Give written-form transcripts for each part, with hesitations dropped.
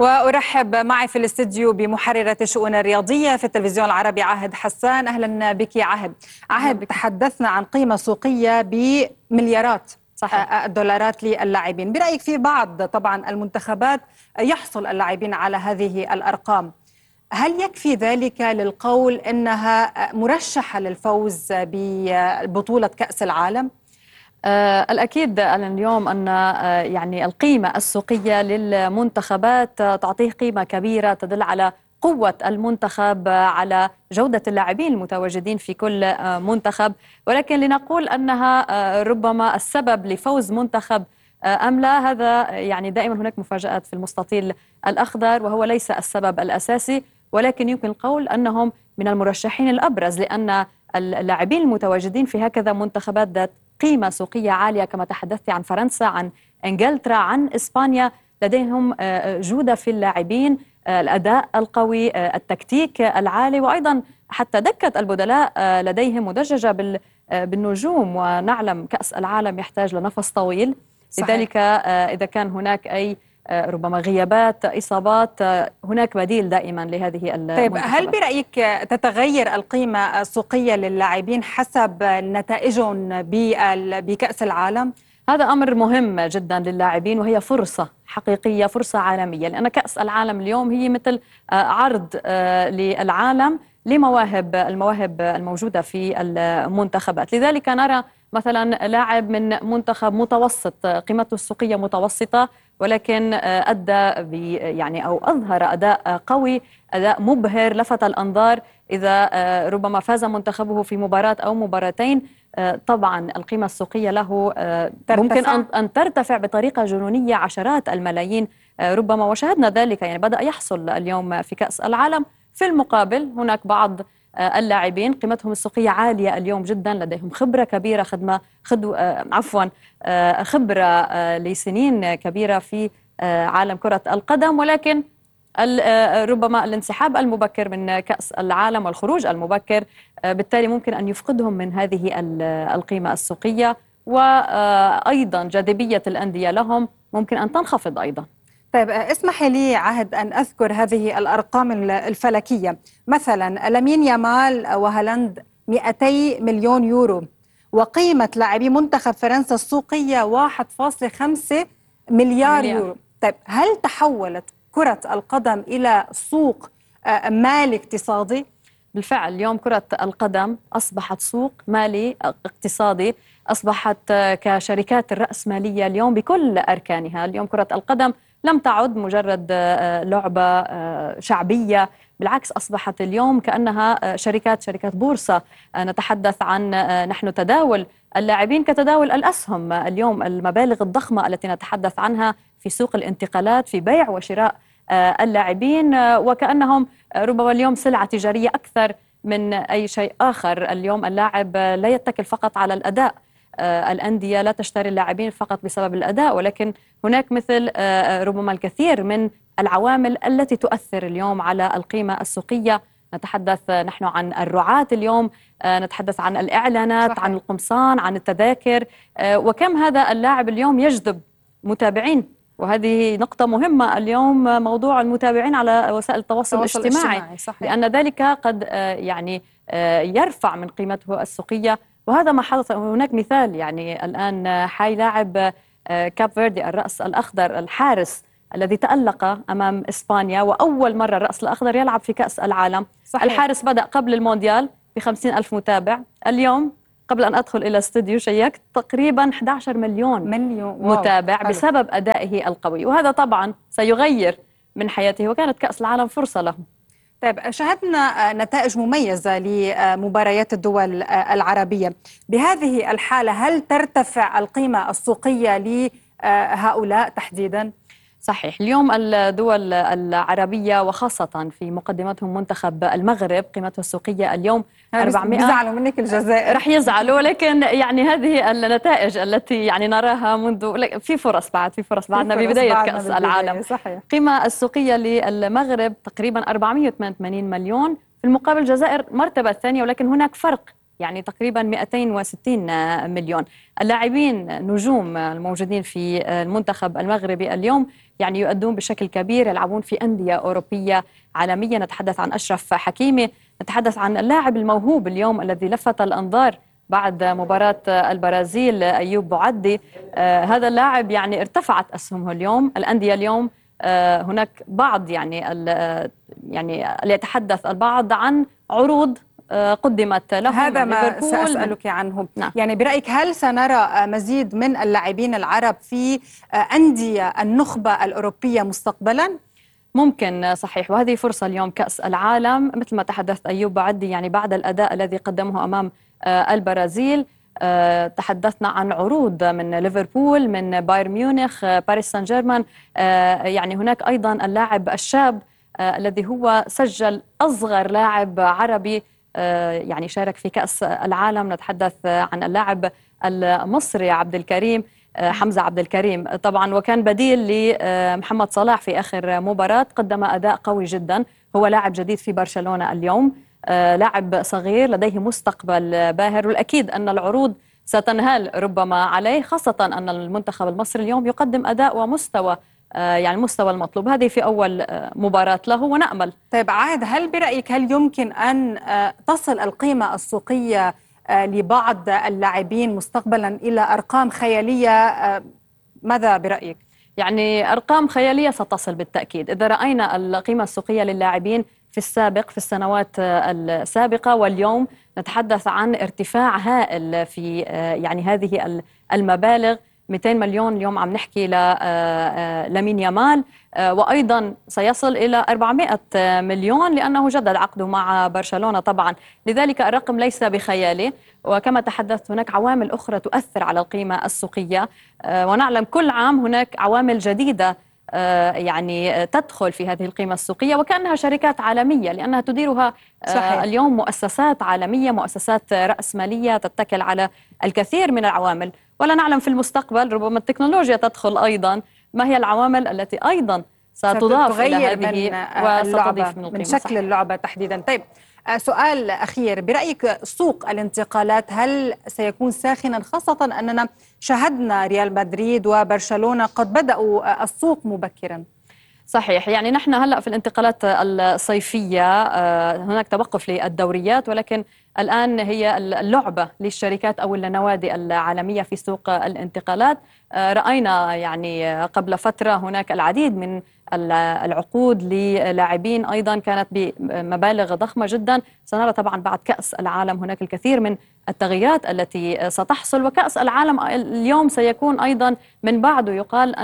وأرحب معي في الاستديو بمحررة الشؤون الرياضية في التلفزيون العربي عاهد حسان. أهلا بك يا عاهد. تحدثنا عن قيمة سوقية بمليارات الدولارات للاعبين. برأيك في بعض طبعا المنتخبات يحصل اللاعبين على هذه الأرقام، هل يكفي ذلك للقول أنها مرشحة للفوز ببطولة كأس العالم؟ الأكيد اليوم أن يعني القيمة السوقية للمنتخبات تعطيه قيمة كبيرة تدل على قوة المنتخب، على جودة اللاعبين المتواجدين في كل منتخب، ولكن لنقول أنها ربما السبب لفوز منتخب أم لا، هذا يعني دائما هناك مفاجآت في المستطيل الأخضر، وهو ليس السبب الأساسي، ولكن يمكن القول أنهم من المرشحين الأبرز، لأن اللاعبين المتواجدين في هكذا منتخبات ذات قيمة سوقية عالية، كما تحدثت عن فرنسا، عن إنجلترا، عن إسبانيا، لديهم جودة في اللاعبين، الأداء القوي، التكتيك العالي، وأيضا حتى دكة البدلاء لديهم مدججة بالنجوم، ونعلم كأس العالم يحتاج لنفس طويل. صحيح. لذلك إذا كان هناك أي ربما غيابات، إصابات، هناك بديل دائما لهذه المنتخبات. طيب، هل برأيك تتغير القيمة السوقية للاعبين حسب نتائجهم بكأس العالم؟ هذا أمر مهم جدا للاعبين، وهي فرصة حقيقية، فرصة عالمية، لأن كأس العالم اليوم هي مثل عرض للعالم المواهب الموجودة في المنتخبات. لذلك نرى مثلا لاعب من منتخب متوسط قيمته السوقية متوسطة، ولكن أدى يعني أو أظهر أداء قوي، أداء مبهر، لفت الأنظار. إذا ربما فاز منتخبه في مباراة أو مباراتين، طبعا القيمة السوقية له ممكن أن ترتفع بطريقة جنونية، عشرات الملايين ربما، وشاهدنا ذلك يعني بدأ يحصل اليوم في كأس العالم. في المقابل هناك بعض اللاعبين قيمتهم السوقية عالية اليوم جدا، لديهم خبرة كبيرة، خبرة لسنين كبيرة في عالم كرة القدم، ولكن ربما الانسحاب المبكر من كأس العالم والخروج المبكر بالتالي ممكن أن يفقدهم من هذه القيمة السوقية، وأيضا جاذبية الأندية لهم ممكن أن تنخفض أيضا. طيب، اسمح لي عهد أن أذكر هذه الأرقام الفلكية. مثلا لامين يامال وهالاند 200 مليون يورو، وقيمة لاعبي منتخب فرنسا السوقية 1.5 مليار يورو. طيب، هل تحولت كرة القدم إلى سوق مالي اقتصادي؟ بالفعل اليوم كرة القدم أصبحت سوق مالي اقتصادي، أصبحت كشركات الرأسمالية اليوم بكل أركانها. اليوم كرة القدم لم تعد مجرد لعبة شعبية، بالعكس أصبحت اليوم كأنها شركات بورصة. نتحدث عن نحن تداول اللاعبين كتداول الأسهم اليوم، المبالغ الضخمة التي نتحدث عنها في سوق الانتقالات، في بيع وشراء اللاعبين، وكأنهم ربما اليوم سلعة تجارية أكثر من أي شيء آخر. اليوم اللاعب لا يتكل فقط على الأداء، الأندية لا تشتري اللاعبين فقط بسبب الأداء، ولكن هناك مثل ربما الكثير من العوامل التي تؤثر اليوم على القيمة السوقية. نتحدث نحن عن الرعاة اليوم، نتحدث عن الإعلانات، صحيح. عن القمصان، عن التذاكر، وكم هذا اللاعب اليوم يجذب متابعين. وهذه نقطة مهمة اليوم، موضوع المتابعين على وسائل التواصل الاجتماعي، لأن ذلك قد يعني يرفع من قيمته السوقية، وهذا ما حدث. هناك مثال يعني الآن حي لاعب كاب فيردي الرأس الأخضر، الحارس الذي تألق أمام إسبانيا، وأول مرة الرأس الأخضر يلعب في كأس العالم. صحيح. الحارس بدأ قبل المونديال ب50 ألف متابع، اليوم قبل أن أدخل إلى استوديو شيكت تقريبا 11 مليون متابع بسبب أدائه القوي، وهذا طبعا سيغير من حياته، وكانت كأس العالم فرصة له. طيب، شاهدنا نتائج مميزة لمباريات الدول العربية. بهذه الحالة هل ترتفع القيمة السوقية لهؤلاء تحديدا؟ صحيح، اليوم الدول العربية وخاصة في مقدمتهم منتخب المغرب قيمته السوقية اليوم 400. بيزعلوا منك الجزائر. رح يزعلوا، ولكن يعني هذه النتائج التي يعني نراها منذ في فرص بعدنا ببداية كأس العالم. صحيح. القيمة السوقية للمغرب تقريبا 488 مليون، في المقابل الجزائر مرتبة الثانية، ولكن هناك فرق يعني تقريبا 260 مليون. اللاعبين نجوم الموجودين في المنتخب المغربي اليوم يعني يؤدون بشكل كبير، يلعبون في أندية أوروبية عالمية. نتحدث عن أشرف حكيمي، نتحدث عن اللاعب الموهوب اليوم الذي لفت الأنظار بعد مباراة البرازيل أيوب بوعدي. هذا اللاعب يعني ارتفعت أسهمه اليوم. الأندية اليوم هناك بعض يعني اللي يتحدث البعض عن عروض قدمت لهم هذا ما ليفربول. سأسألك عنه. نعم. يعني برأيك هل سنرى مزيد من اللاعبين العرب في أندية النخبة الأوروبية مستقبلا؟ ممكن، صحيح، وهذه فرصة اليوم كأس العالم مثل ما تحدثت أيوب بعدي، يعني بعد الأداء الذي قدمه أمام البرازيل. تحدثنا عن عروض من ليفربول، من بايرن ميونخ، باريس سان جيرمان. يعني هناك أيضا اللاعب الشاب الذي هو سجل أصغر لاعب عربي يعني شارك في كأس العالم. نتحدث عن اللاعب المصري عبد الكريم، حمزة عبد الكريم طبعا، وكان بديل لمحمد صلاح في آخر مباراة. قدم أداء قوي جدا. هو لاعب جديد في برشلونة اليوم، لاعب صغير لديه مستقبل باهر، والأكيد أن العروض ستنهال ربما عليه، خاصة أن المنتخب المصري اليوم يقدم أداء ومستوى يعني المستوى المطلوب. هذه في أول مباراة له ونأمل. طيب عاهد، هل برأيك هل يمكن أن تصل القيمة السوقية لبعض اللاعبين مستقبلا إلى أرقام خيالية؟ ماذا برأيك؟ يعني أرقام خيالية ستصل بالتأكيد إذا رأينا القيمة السوقية للاعبين في السابق، في السنوات السابقة واليوم. نتحدث عن ارتفاع هائل في يعني هذه المبالغ. 200 مليون اليوم عم نحكي لامين يامال، وأيضا سيصل إلى 400 مليون لأنه جدد عقده مع برشلونة طبعا. لذلك الرقم ليس بخيالي. وكما تحدثت هناك عوامل أخرى تؤثر على القيمة السوقية، ونعلم كل عام هناك عوامل جديدة يعني تدخل في هذه القيمة السوقية، وكأنها شركات عالمية لأنها تديرها صحيح. اليوم مؤسسات عالمية، مؤسسات رأسمالية تتكل على الكثير من العوامل. ولا نعلم في المستقبل ربما التكنولوجيا تدخل أيضا. ما هي العوامل التي أيضا ستضاف إلى هذه وستضيف من شكل صحيح. اللعبة تحديدا. طيب سؤال أخير، برأيك سوق الانتقالات هل سيكون ساخنا، خاصة أننا شاهدنا ريال مدريد وبرشلونة قد بدأوا السوق مبكرا؟ صحيح، يعني نحن هلأ في الانتقالات الصيفية هناك توقف للدوريات، ولكن الآن هي اللعبة للشركات أو النوادي العالمية في سوق الانتقالات. رأينا يعني قبل فترة هناك العديد من العقود للاعبين أيضا كانت بمبالغ ضخمة جدا. سنرى طبعا بعد كأس العالم هناك الكثير من التغييرات التي ستحصل، وكأس العالم اليوم سيكون أيضا من بعده. يقال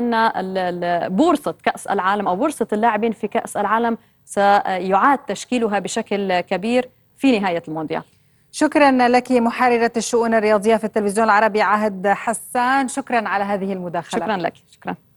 أن بورصة كأس العالم أو بورصة اللاعبين في كأس العالم سيعاد تشكيلها بشكل كبير في نهاية المونديال. شكرا لك محررة الشؤون الرياضية في التلفزيون العربي عاهد حسان، شكرا على هذه المداخلة. شكرا لك. شكرا.